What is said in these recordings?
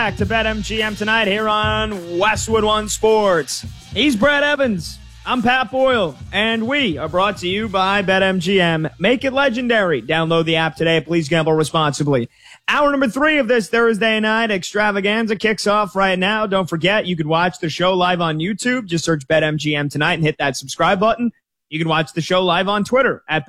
back to BetMGM tonight here on Westwood One Sports. He's Brad Evans. I'm Pat Boyle, and we are brought to you by BetMGM. Make it legendary. Download the app today. Please gamble responsibly. Hour number 3 of this Thursday night extravaganza kicks off right now. Don't forget, you could watch the show live on YouTube. Just search BetMGM tonight and hit that subscribe button. You can watch the show live on Twitter at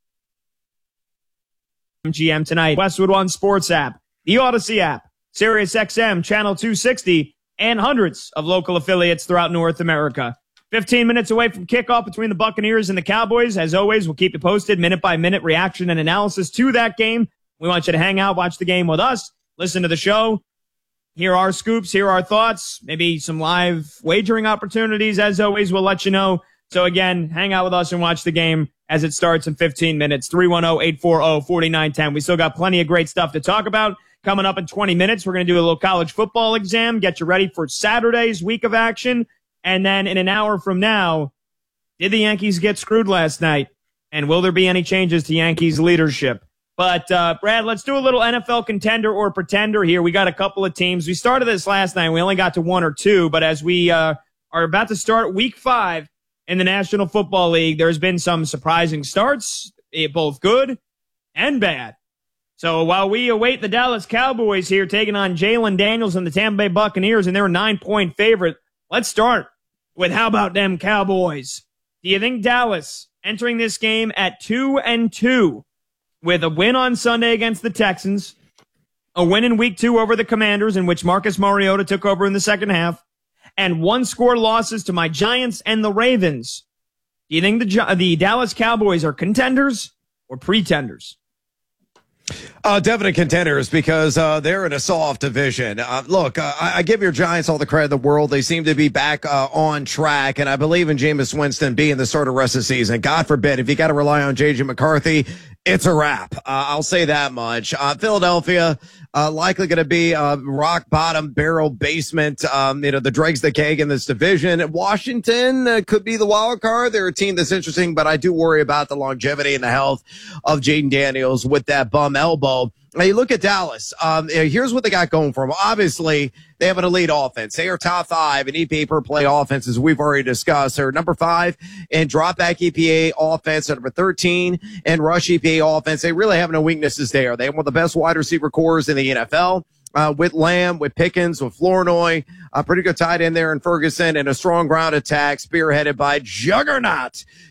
BetMGM tonight. Westwood One Sports app, the Odyssey app, SiriusXM, Channel 260, and hundreds of local affiliates throughout North America. 15 minutes away from kickoff between the Buccaneers and the Cowboys. As always, we'll keep you posted minute-by-minute reaction and analysis to that game. We want you to hang out, watch the game with us, listen to the show, hear our scoops, hear our thoughts, maybe some live wagering opportunities. As always, we'll let you know. So again, hang out with us and watch the game as it starts in 15 minutes. 310-840-4910. We still got plenty of great stuff to talk about. Coming up in 20 minutes, we're going to do a little college football exam, get you ready for Saturday's week of action. And then in an hour from now, did the Yankees get screwed last night? And will there be any changes to Yankees leadership? But, Brad, let's do a little NFL contender or pretender here. We got a couple of teams. We started this last night. We only got to 1 or 2. But as we are about to start week 5 in the National Football League, there's been some surprising starts, both good and bad. So while we await the Dallas Cowboys here taking on Jalen Daniels and the Tampa Bay Buccaneers, and they're a 9-point favorite, let's start with how about them Cowboys? Do you think Dallas entering this game at 2-2 with a win on Sunday against the Texans, a win in week 2 over the Commanders in which Marcus Mariota took over in the second half, and 1-score losses to my Giants and the Ravens, do you think the Dallas Cowboys are contenders or pretenders? Definite contenders because they're in a soft division. Look, I give your Giants all the credit in the world. They seem to be back on track, and I believe in Jameis Winston being the starter rest of the season. God forbid, if you got to rely on J.J. McCarthy, it's a wrap. I'll say that much. Philadelphia, likely going to be rock bottom barrel basement, the dregs the keg in this division. Washington could be the wild card. They're a team that's interesting, but I do worry about the longevity and the health of Jaden Daniels with that bum elbow. Now you look at Dallas. Here's what they got going for them. Obviously, they have an elite offense. They are top 5 in EPA per play offense, as we've already discussed. They're number 5 in drop back EPA offense, number 13 in rush EPA offense. They really have no weaknesses there. They have one of the best wide receiver cores in the NFL. With Lamb, with Pickens, with Flournoy, a pretty good tight end there in Ferguson, and a strong ground attack spearheaded by Juggernaut